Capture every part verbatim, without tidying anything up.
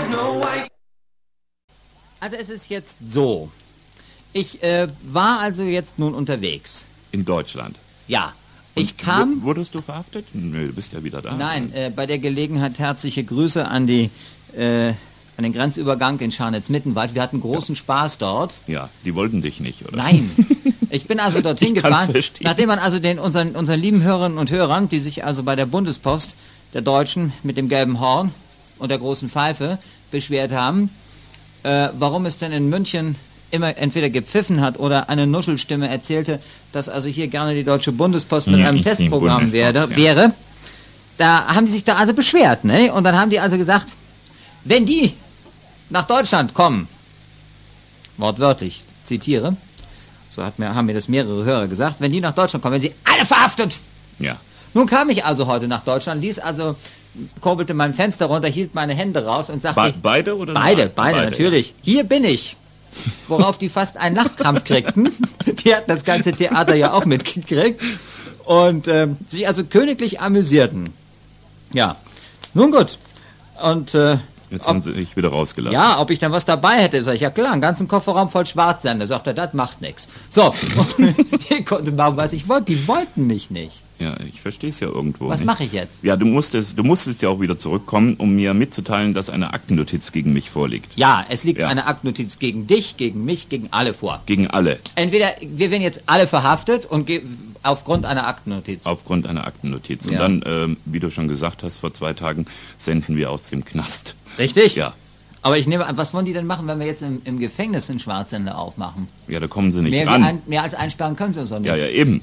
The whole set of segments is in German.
Also es ist jetzt so. Ich äh, war also jetzt nun unterwegs. In Deutschland? Ja. Und ich kam... W- wurdest du verhaftet? Nö, du bist ja wieder da. Nein, äh, bei der Gelegenheit herzliche Grüße an die... Äh, an den Grenzübergang in Scharnitz-Mittenwald. Wir hatten großen ja. Spaß dort. Ja, die wollten dich nicht, oder? Nein. Ich bin also dorthin ich gefahren, verstehen. nachdem man also den unseren, unseren lieben Hörerinnen und Hörern, die sich also bei der Bundespost der Deutschen mit dem gelben Horn und der großen Pfeife beschwert haben, äh, warum es denn in München immer entweder gepfiffen hat oder eine Nuschelstimme erzählte, dass also hier gerne die Deutsche Bundespost mit ja, einem Testprogramm werde, ja. wäre. Da haben die sich da also beschwert, ne? Und dann haben die also gesagt, wenn die nach Deutschland kommen, wortwörtlich zitiere, so hat mir, haben mir das mehrere Hörer gesagt, wenn die nach Deutschland kommen, werden sie alle verhaftet. Ja. Nun kam ich also heute nach Deutschland, ließ also, kurbelte mein Fenster runter, hielt meine Hände raus und sagte... Be beide oder? Beide, beide, beide, natürlich. Ja. Hier bin ich. Worauf die fast einen Lachkrampf kriegten. Die hatten das ganze Theater ja auch mitgekriegt. Und ähm, sich also königlich amüsierten. Ja, nun gut. Und... Äh, Jetzt ob, haben sie dich wieder rausgelassen. Ja, ob ich dann was dabei hätte, sag ich, ja klar, einen ganzen Kofferraum voll Schwarzsender. Sagt er, das macht nichts. So, ich konnte machen, was ich wollte. Die wollten mich nicht. Ja, ich verstehe es ja irgendwo. Was mache ich jetzt? Ja, du musstest, du musstest ja auch wieder zurückkommen, um mir mitzuteilen, dass eine Aktennotiz gegen mich vorliegt. Ja, es liegt ja. eine Aktennotiz gegen dich, gegen mich, gegen alle vor. Gegen alle. Entweder wir werden jetzt alle verhaftet und ge- aufgrund einer Aktennotiz. Aufgrund einer Aktennotiz. Und ja. dann, ähm, wie du schon gesagt hast, vor zwei Tagen senden wir aus dem Knast. Richtig? Ja. Aber ich nehme an, was wollen die denn machen, wenn wir jetzt im, im Gefängnis einen Schwarzsender aufmachen? Ja, da kommen sie nicht mehr ran. Ein, mehr als einsperren können sie uns doch nicht. Ja, ja, eben.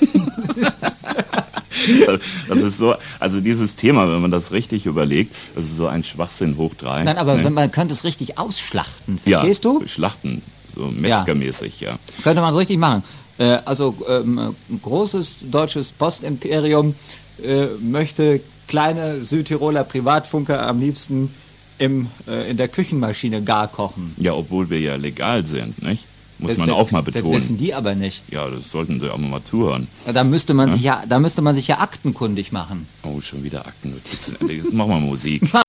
Das ist so, also dieses Thema, wenn man das richtig überlegt, das ist so ein Schwachsinn hoch drei. Nein, aber ne? wenn man könnte es richtig ausschlachten, verstehst ja, du? Schlachten, so metzgermäßig, ja. ja. Könnte man es richtig machen. Äh, also ähm, ein großes deutsches Postimperium äh, möchte kleine Südtiroler Privatfunker am liebsten im, äh, in der Küchenmaschine gar kochen. Ja, obwohl wir ja legal sind, nicht? Muss das, man das, auch mal betonen. Das wissen die aber nicht. Ja, das sollten sie auch mal zuhören. Ja, da müsste man ja? sich ja, da müsste man sich ja aktenkundig machen. Oh, schon wieder Aktennotizen. Jetzt machen wir Musik.